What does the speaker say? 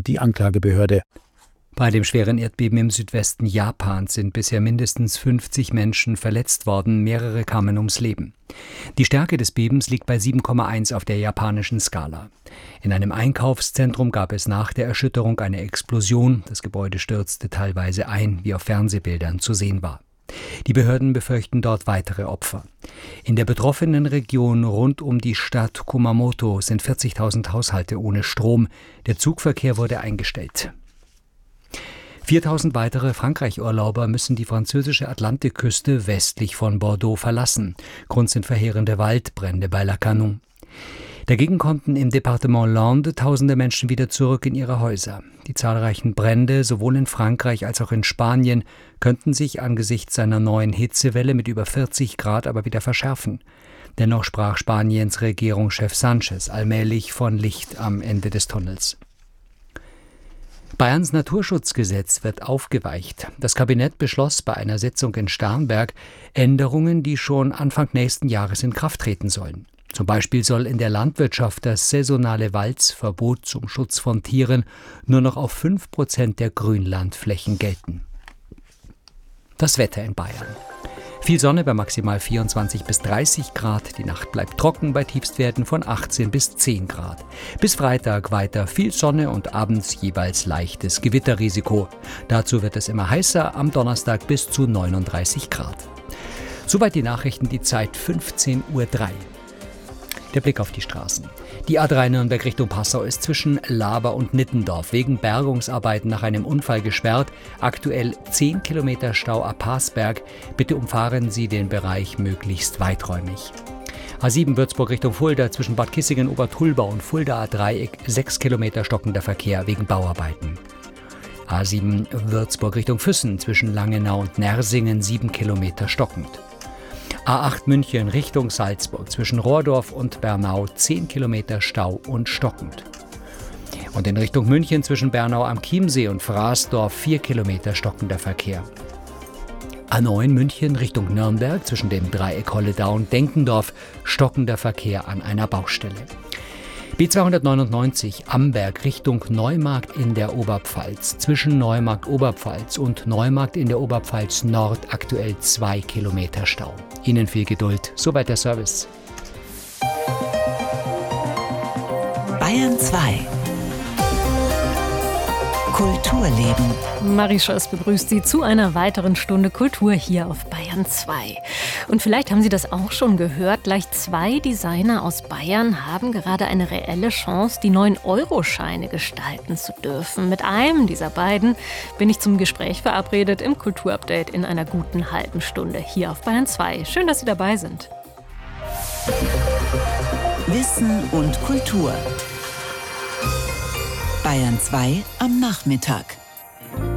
die Anklagebehörde. Bei dem schweren Erdbeben im Südwesten Japans sind bisher mindestens 50 Menschen verletzt worden, mehrere kamen ums Leben. Die Stärke des Bebens liegt bei 7,1 auf der japanischen Skala. In einem Einkaufszentrum gab es nach der Erschütterung eine Explosion. Das Gebäude stürzte teilweise ein, wie auf Fernsehbildern zu sehen war. Die Behörden befürchten dort weitere Opfer. In der betroffenen Region rund um die Stadt Kumamoto sind 40.000 Haushalte ohne Strom. Der Zugverkehr wurde eingestellt. 4.000 weitere Frankreich-Urlauber müssen die französische Atlantikküste westlich von Bordeaux verlassen. Grund sind verheerende Waldbrände bei Lacanau. Dagegen konnten im Departement Landes tausende Menschen wieder zurück in ihre Häuser. Die zahlreichen Brände, sowohl in Frankreich als auch in Spanien, könnten sich angesichts einer neuen Hitzewelle mit über 40 Grad aber wieder verschärfen. Dennoch sprach Spaniens Regierungschef Sánchez allmählich von Licht am Ende des Tunnels. Bayerns Naturschutzgesetz wird aufgeweicht. Das Kabinett beschloss bei einer Sitzung in Starnberg Änderungen, die schon Anfang nächsten Jahres in Kraft treten sollen. Zum Beispiel soll in der Landwirtschaft das saisonale Walzverbot zum Schutz von Tieren nur noch auf 5% der Grünlandflächen gelten. Das Wetter in Bayern. Viel Sonne bei maximal 24 bis 30 Grad. Die Nacht bleibt trocken bei Tiefstwerten von 18 bis 10 Grad. Bis Freitag weiter viel Sonne und abends jeweils leichtes Gewitterrisiko. Dazu wird es immer heißer, am Donnerstag bis zu 39 Grad. Soweit die Nachrichten, die Zeit 15:03 Uhr. Der Blick auf die Straßen. Die A3 Nürnberg Richtung Passau ist zwischen Laber und Nittendorf wegen Bergungsarbeiten nach einem Unfall gesperrt. Aktuell 10 Kilometer Stau ab Parsberg. Bitte umfahren Sie den Bereich möglichst weiträumig. A7 Würzburg Richtung Fulda zwischen Bad Kissingen, Obertulbau und Fuldaer Dreieck 6 Kilometer stockender Verkehr wegen Bauarbeiten. A7 Würzburg Richtung Füssen zwischen Langenau und Nersingen 7 Kilometer stockend. A8 München Richtung Salzburg zwischen Rohrdorf und Bernau 10 Kilometer Stau und stockend. Und in Richtung München zwischen Bernau am Chiemsee und Fraßdorf 4 Kilometer stockender Verkehr. A9 München Richtung Nürnberg zwischen dem Dreieck Holledau und Denkendorf stockender Verkehr an einer Baustelle. B299 Amberg Richtung Neumarkt in der Oberpfalz. Zwischen Neumarkt Oberpfalz und Neumarkt in der Oberpfalz Nord aktuell 2 Kilometer Stau. Ihnen viel Geduld, soweit der Service. Bayern 2 Kulturleben. Marie Schoss begrüßt Sie zu einer weiteren Stunde Kultur hier auf Bayern 2. Und vielleicht haben Sie das auch schon gehört, gleich 2 Designer aus Bayern haben gerade eine reelle Chance, die 9-Euro-Scheine gestalten zu dürfen. Mit einem dieser beiden bin ich zum Gespräch verabredet im Kulturupdate in einer guten halben Stunde hier auf Bayern 2. Schön, dass Sie dabei sind. Wissen und Kultur. Bayern 2 am Nachmittag.